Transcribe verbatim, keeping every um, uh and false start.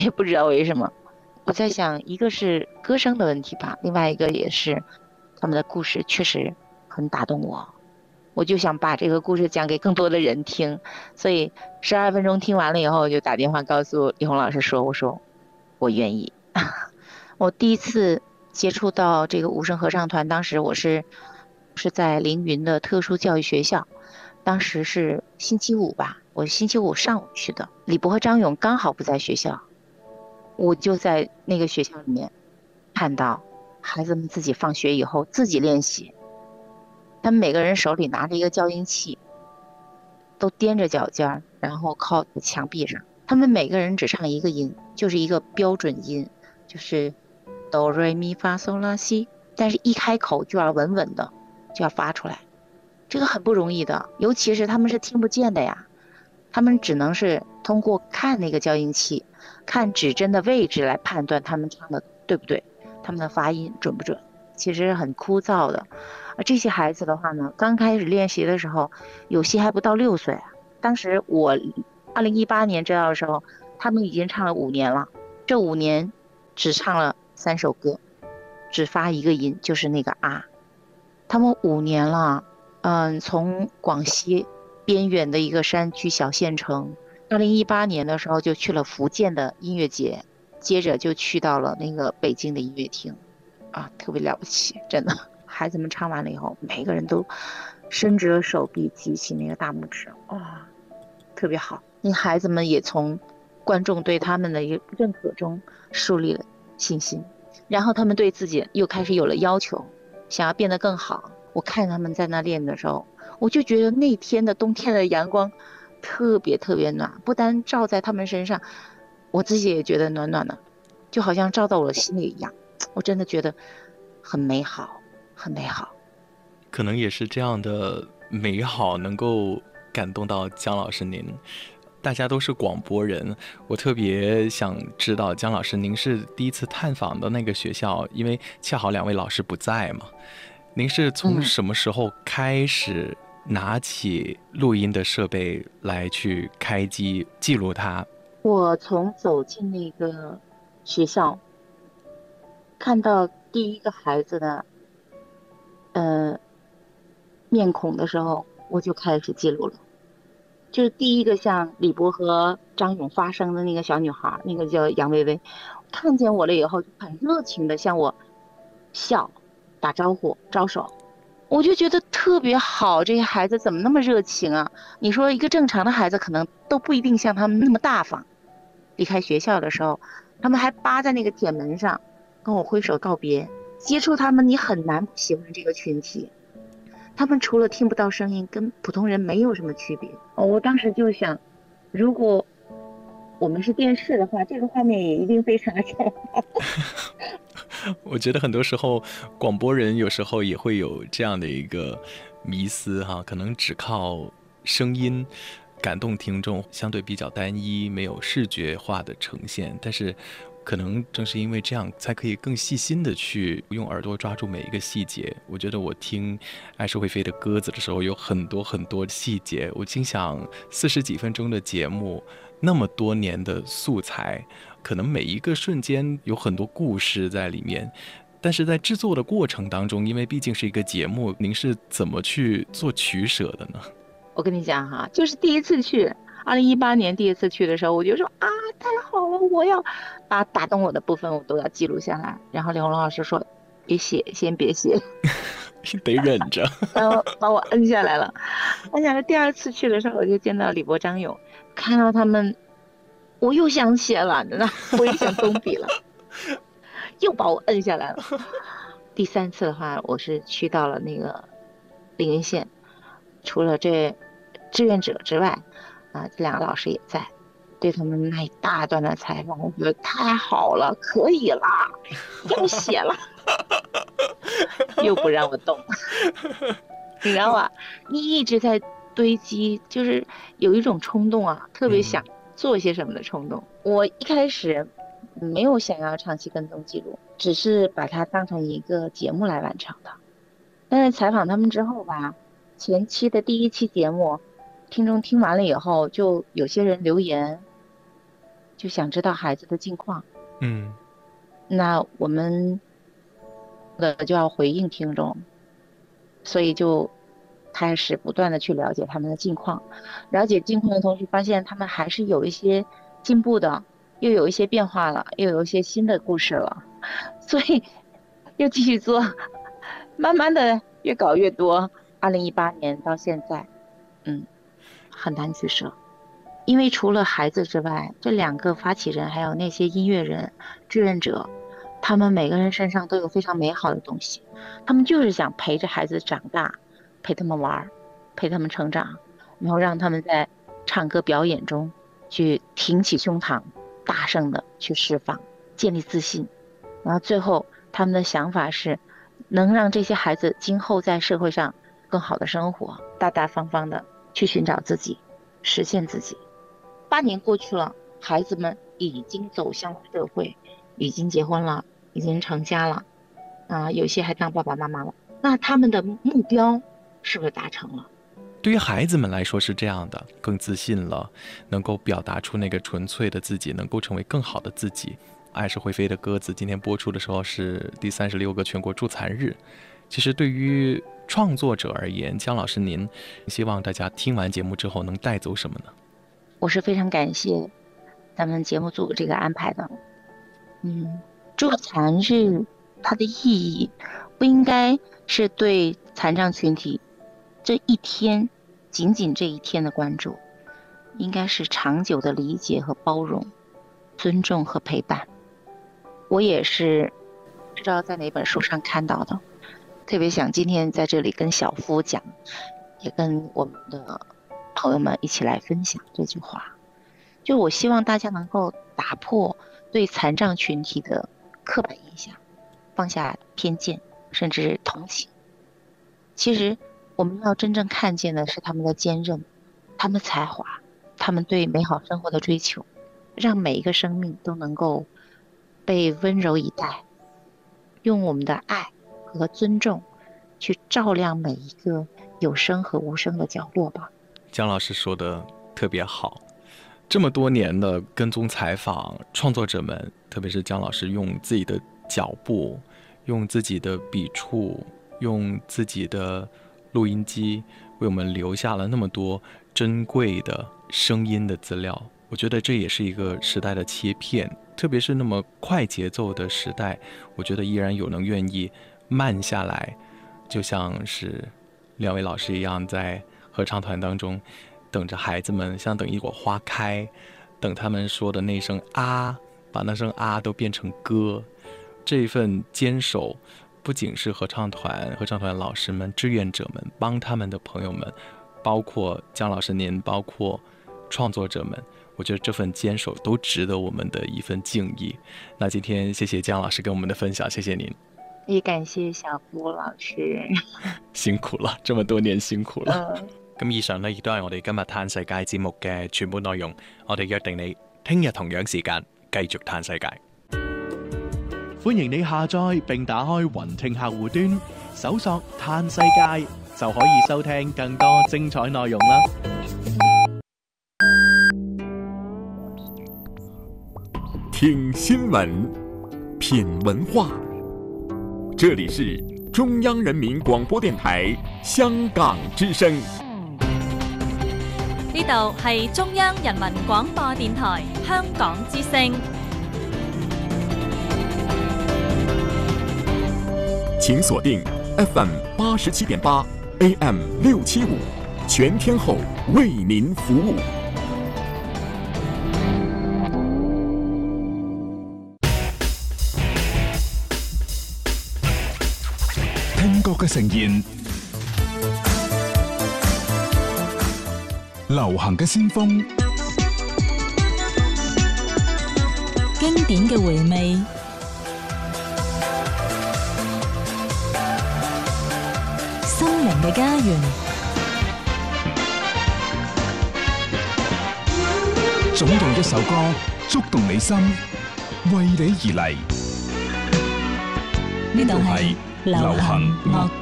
也不知道为什么。我在想，一个是歌声的问题吧，另外一个也是他们的故事确实很打动我。我就想把这个故事讲给更多的人听，所以十二分钟听完了以后，我就打电话告诉李红老师说：“我说我愿意。”我第一次接触到这个无声合唱团，当时我是是在凌云的特殊教育学校，当时是星期五吧，我星期五上午去的，李博和张勇刚好不在学校，我就在那个学校里面看到孩子们自己放学以后自己练习，他们每个人手里拿着一个教音器，都踮着脚尖儿，然后靠在墙壁上。他们每个人只唱一个音，就是一个标准音，就是哆瑞咪发嗦拉西，但是一开口就要稳稳的就要发出来，这个很不容易的，尤其是他们是听不见的呀，他们只能是通过看那个教音器，看指针的位置来判断他们唱的对不对，他们的发音准不准，其实很枯燥的。而这些孩子的话呢，刚开始练习的时候，有些还不到六岁啊。当时我二零一八年知道的时候，他们已经唱了五年了，这五年只唱了三首歌，只发一个音，就是那个啊。他们五年了，嗯，从广西边远的一个山区小县城，二零一八年的时候就去了福建的音乐节，接着就去到了那个北京的音乐厅，啊，特别了不起，真的。孩子们唱完了以后，每个人都伸直了手臂，举起那个大拇指，哇，特别好。那孩子们也从观众对他们的一个认可中树立了信心，然后他们对自己又开始有了要求，想要变得更好。我看他们在那练的时候，我就觉得那天的冬天的阳光特别特别暖，不单照在他们身上，我自己也觉得暖暖的，就好像照到我的心里一样。我真的觉得很美好，很美好。 可能也是这样的美好能够感动到姜老师您。大家都是广播人，我特别想知道姜老师您是第一次探访的那个学校，因为恰好两位老师不在嘛，您是从嗯， 什么时候开始拿起录音的设备来去开机记录它？ 我从走进那个学校，看到第一个孩子的呃面孔的时候，我就开始记录了。就是第一个向李博和张勇发声的那个小女孩，那个叫杨薇薇，看见我了以后就很热情的向我笑、打招呼、招手，我就觉得特别好。这些孩子怎么那么热情啊？你说一个正常的孩子可能都不一定像他们那么大方。离开学校的时候，他们还扒在那个铁门上跟我挥手告别。接触他们，你很难不喜欢这个群体。他们除了听不到声音，跟普通人没有什么区别。哦，我当时就想，如果我们是电视的话，这个画面也一定非常的丑。 我觉得很多时候广播人有时候也会有这样的一个迷思哈，可能只靠声音感动听众，相对比较单一，没有视觉化的呈现。但是可能正是因为这样，才可以更细心的去用耳朵抓住每一个细节。我觉得我听《爱是会飞的鸽子》的时候，有很多很多细节，我心想四十几分钟的节目，那么多年的素材，可能每一个瞬间有很多故事在里面。但是在制作的过程当中，因为毕竟是一个节目，您是怎么去做取舍的呢？ 我跟你讲哈，就是第一次去，二零一八年第一次去的时候，我就说啊，太好了，我要把打动我的部分我都要记录下来。然后刘红老师说，别写，先别写， 得忍着。 然后把我摁下来了。摁下来，第二次去的时候，我就见到李博、张勇，看到他们，我又想写了，真的，我又想动笔了，又把我摁下来了。第三次的话，我是去到了那个凌云县，除了这志愿者之外，啊，这两个老师也在，对他们那一大段的采访，我觉得太好了，可以啦，要写了，又不让我动，你知道吧？你一直在堆积，就是有一种冲动啊，特别嗯。 想做些什么的冲动。我一开始没有想要长期跟踪记录，只是把它当成一个节目来完成的。但是采访他们之后吧，前期的第一期节目，听众听完了以后，就有些人留言， 就想知道孩子的近况。 嗯， 那我们的就要回应听众，所以就开始不断的去了解他们的近况，了解近况的同时，发现他们还是有一些进步的，又有一些变化了，又有一些新的故事了，所以又继续做，慢慢的越搞越多。二零一八年到现在，嗯，很难取舍。因为除了孩子之外，这两个发起人还有那些音乐人、志愿者，他们每个人身上都有非常美好的东西，他们就是想陪着孩子长大，陪他们玩，陪他们成长，然后让他们在唱歌表演中去挺起胸膛，大声的去释放，建立自信。然后最后他们的想法是，能让这些孩子今后在社会上更好的生活，大大方方的去寻找自己，实现自己。八年过去了，孩子们已经走向社会，已经结婚了，已经成家了，啊、呃，有些还当爸爸妈妈了。那他们的目标是不是达成了？ 对于孩子们来说是这样的，更自信了，能够表达出那个纯粹的自己，能够成为更好的自己。爱是会飞的鸽子今天播出的时候是第三十六个全国助残日。其实对于创作者而言，姜老师您希望大家听完节目之后能带走什么呢？ 我是非常感谢咱们节目组这个安排的。嗯，助残日它的意义不应该是对残障群体这一天仅仅这一天的关注，应该是长久的理解和包容，尊重和陪伴。我也是不知道在哪本书上看到的，特别想今天在这里跟小夫讲，也跟我们的朋友们一起来分享这句话。就我希望大家能够打破对残障群体的刻板印象，放下偏见，甚至同情。其实我们要真正看见的是他们的坚韧，他们的才华，他们对美好生活的追求，让每一个生命都能够被温柔以待，用我们的爱和尊重去照亮每一个有声和无声的角落吧。 姜老师说的特别好，这么多年的跟踪采访，创作者们，特别是姜老师用自己的脚步，用自己的笔触，用自己的录音机为我们留下了那么多珍贵的声音的资料。我觉得这也是一个时代的切片，特别是那么快节奏的时代，我觉得依然有人愿意慢下来，就像是两位老师一样，在合唱团当中等着孩子们，像等一朵花开，等他们说的那声啊，把那声啊都变成歌。这份坚守不仅是合唱团合唱团老师们、志愿者们，帮他们的朋友们，包括姜老师您，包括创作者们，我觉得这份坚守都值得我们的一份敬意。那今天謝謝姜老師跟我們的分享，謝謝您。 也感謝小夫老師辛苦啦，這麼多年辛苦啦。咁、 嗯、 以上呢亦都係我哋今日嘆世界節目嘅全部內容，我哋約定你聽日同樣時間繼續嘆世界。 歡迎你下載並打開雲聽客戶端，搜索嘆世界就可以收聽更多精彩內容啦。 聽新聞，品文化，這裡是中央人民廣播電台香港之聲。 呢度係中央人民廣播電台香港之聲。 請鎖定 F M 八十七點八 A M 六七五，全天候為您服務。 聽覺嘅盛宴，流行嘅先鋒， 經典嘅回味，心靈嘅家園， 總有一首歌觸動你心，為你而嚟。 呢度係流行樂